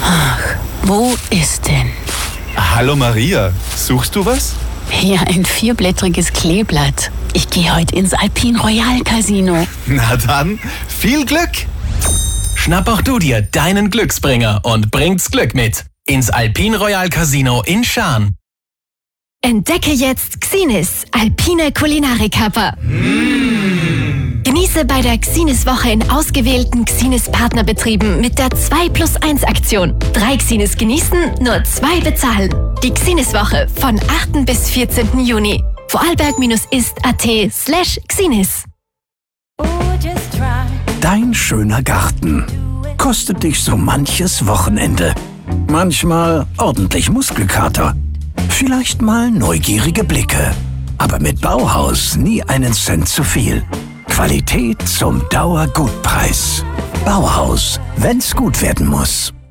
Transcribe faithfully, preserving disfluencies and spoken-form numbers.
Ach, wo ist denn? Hallo Maria, suchst du was? Ja, ein vierblättriges Kleeblatt. Ich gehe heute ins Alpine Royal Casino. Na dann, viel Glück! Schnapp auch du dir deinen Glücksbringer und bringt's Glück mit ins Alpine Royal Casino in Schaan. Entdecke jetzt Xinis, alpine Kulinarik-Kapper. Mm. Genieße bei der Xinis-Woche in ausgewählten Xinis-Partnerbetrieben mit der zwei plus eins Aktion. Drei Xinis genießen, nur zwei bezahlen. Die Xinis-Woche von achten bis vierzehnten Juni. Vorarlberg-ist.at slash Xinis. Dein schöner Garten kostet dich so manches Wochenende. Manchmal ordentlich Muskelkater. Vielleicht mal neugierige Blicke. Aber mit Bauhaus nie einen Cent zu viel. Qualität zum Dauergutpreis. Bauhaus, wenn's gut werden muss.